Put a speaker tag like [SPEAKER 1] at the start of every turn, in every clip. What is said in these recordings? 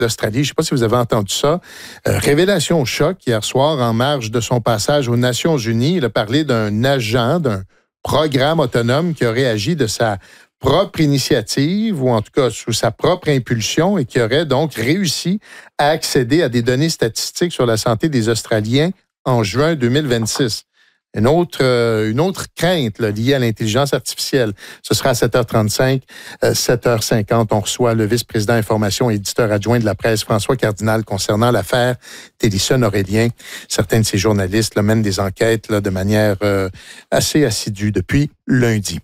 [SPEAKER 1] d'Australie. Je ne sais pas si vous avez entendu ça. Révélation choc hier soir en marge de son passage aux Nations Unies. Il a parlé d'un agent, d'un programme autonome qui aurait agi de sa propre initiative ou en tout cas sous sa propre impulsion et qui aurait donc réussi à accéder à des données statistiques sur la santé des Australiens en juin 2026. Une autre crainte là, liée à l'intelligence artificielle. Ce sera à 7h35, 7h50. On reçoit le vice-président information et éditeur adjoint de la presse, François Cardinal, concernant l'affaire Thélyson-Aurélien. Certains de ces journalistes là, mènent des enquêtes là, de manière assez assidue depuis lundi.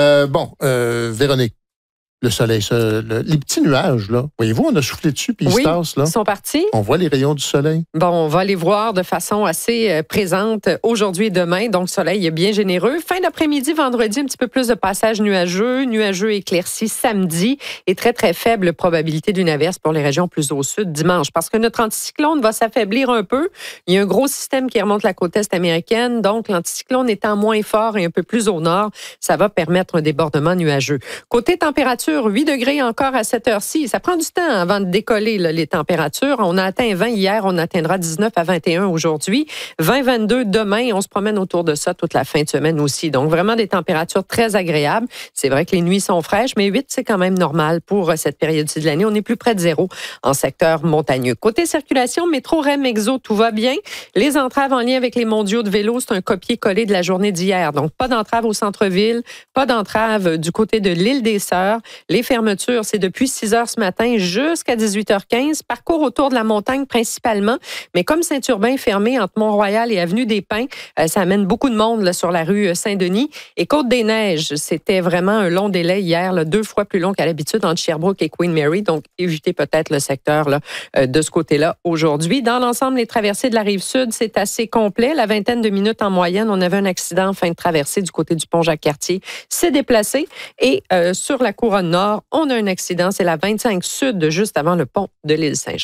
[SPEAKER 1] Véronique, le soleil, les petits nuages, là. Voyez-vous, on a soufflé dessus, puis ils se tassent, là.
[SPEAKER 2] Ils sont partis.
[SPEAKER 1] On voit les rayons du soleil.
[SPEAKER 2] Bon, on va les voir de façon assez présente aujourd'hui et demain. Donc, le soleil est bien généreux. Fin d'après-midi, vendredi, un petit peu plus de passages nuageux éclaircis samedi et très, très faible probabilité d'une averse pour les régions plus au sud dimanche. Parce que notre anticyclone va s'affaiblir un peu. Il y a un gros système qui remonte la côte est américaine. Donc, l'anticyclone étant moins fort et un peu plus au nord, ça va permettre un débordement nuageux. Côté température, 8 degrés encore à cette heure-ci. Ça prend du temps avant de décoller là, les températures. On a atteint 20 hier, on atteindra 19 à 21 aujourd'hui. 20-22 demain. On se promène autour de ça toute la fin de semaine aussi. Donc, vraiment des températures très agréables. C'est vrai que les nuits sont fraîches, mais 8, c'est quand même normal pour cette période-ci de l'année. On est plus près de 0 en secteur montagneux. Côté circulation, métro, REM, Exo, tout va bien. Les entraves en lien avec les mondiaux de vélo, c'est un copier-coller de la journée d'hier. Donc, pas d'entrave au centre-ville, pas d'entrave du côté de l'île des Sœurs. Les fermetures, c'est depuis 6 heures ce matin jusqu'à 18h15. Parcours autour de la montagne principalement. Mais comme Saint-Urbain est fermé entre Mont-Royal et Avenue des Pins, ça amène beaucoup de monde là, sur la rue Saint-Denis. Et Côte-des-Neiges, c'était vraiment un long délai hier, là, 2 fois plus long qu'à l'habitude entre Sherbrooke et Queen Mary. Donc, évitez peut-être le secteur là, de ce côté-là aujourd'hui. Dans l'ensemble, les traversées de la Rive-Sud, c'est assez complet. La vingtaine de minutes en moyenne, on avait un accident en fin de traversée du côté du pont Jacques-Cartier. C'est déplacé. Et sur la couronne nord, on a un accident. C'est la 25 Sud, juste avant le pont de l'île Saint-Jean.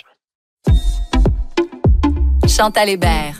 [SPEAKER 3] Chantal Hébert.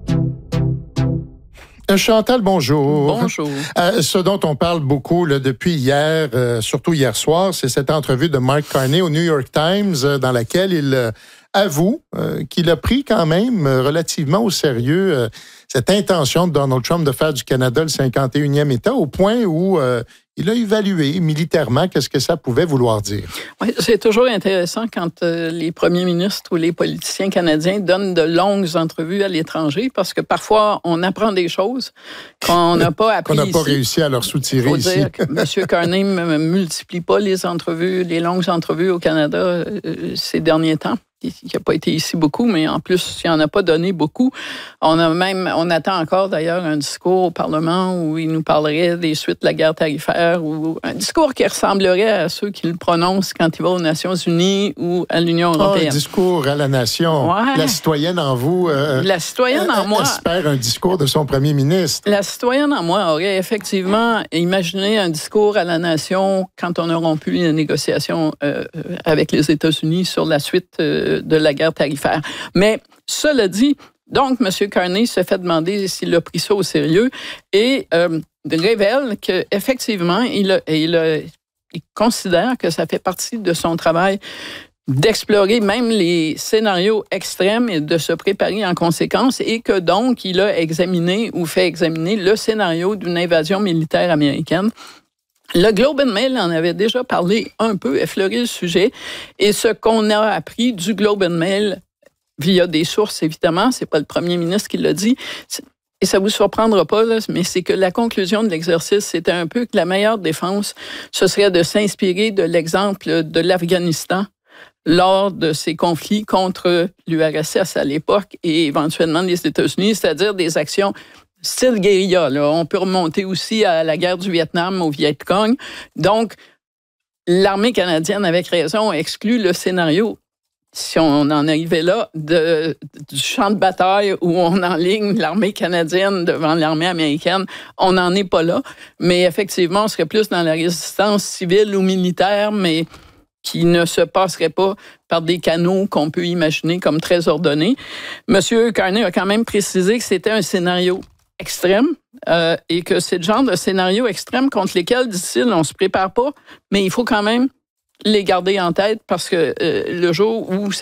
[SPEAKER 1] Chantal, bonjour.
[SPEAKER 2] Bonjour.
[SPEAKER 1] Ce dont on parle beaucoup là, depuis hier, surtout hier soir, c'est cette entrevue de Mark Carney au New York Times dans laquelle il avoue qu'il a pris quand même relativement au sérieux cette intention de Donald Trump de faire du Canada le 51e État au point où il a évalué militairement qu'est-ce que ça pouvait vouloir dire.
[SPEAKER 4] Oui, c'est toujours intéressant quand les premiers ministres ou les politiciens canadiens donnent de longues entrevues à l'étranger parce que parfois, on apprend des choses qu'on n'a pas appris
[SPEAKER 1] qu'on n'a pas réussi à leur soutirer ici.
[SPEAKER 4] Il faut dire que M. Carney ne multiplie pas les entrevues, les longues entrevues au Canada ces derniers temps. Il n'a pas été ici beaucoup, mais en plus, il n'en a pas donné beaucoup. On attend encore d'ailleurs un discours au Parlement où il nous parlerait des suites de la guerre tarifaire ou un discours qui ressemblerait à ceux qu'il prononce quand il va aux Nations Unies ou à l'Union européenne.
[SPEAKER 1] Un discours à la nation. Ouais. La citoyenne en vous.
[SPEAKER 4] La citoyenne en moi.
[SPEAKER 1] Espère un discours de son premier ministre.
[SPEAKER 4] La citoyenne en moi aurait effectivement imaginé un discours à la nation quand on a rompu les négociations avec les États-Unis sur la suite de la guerre tarifaire. Mais cela dit, donc, M. Carney se fait demander s'il a pris ça au sérieux et révèle qu'effectivement, il considère que ça fait partie de son travail d'explorer même les scénarios extrêmes et de se préparer en conséquence et que donc, il a examiné ou fait examiner le scénario d'une invasion militaire américaine. Le Globe and Mail en avait déjà parlé un peu, effleuré le sujet. Et ce qu'on a appris du Globe and Mail, via des sources évidemment, c'est pas le premier ministre qui l'a dit, et ça vous surprendra pas, là, mais c'est que la conclusion de l'exercice, c'était un peu que la meilleure défense, ce serait de s'inspirer de l'exemple de l'Afghanistan lors de ces conflits contre l'URSS à l'époque et éventuellement les États-Unis, c'est-à-dire des actions style guérilla, là. On peut remonter aussi à la guerre du Vietnam, au Viet Cong. Donc, l'armée canadienne, avec raison, exclut le scénario, si on en arrivait là, du champ de bataille où on enligne l'armée canadienne devant l'armée américaine. On n'en est pas là. Mais effectivement, on serait plus dans la résistance civile ou militaire, mais qui ne se passerait pas par des canaux qu'on peut imaginer comme très ordonnés. M. Carney a quand même précisé que c'était un scénario extrême et que c'est le genre de scénario extrême contre lesquels, dit-il, on ne se prépare pas, mais il faut quand même les garder en tête parce que le jour où ça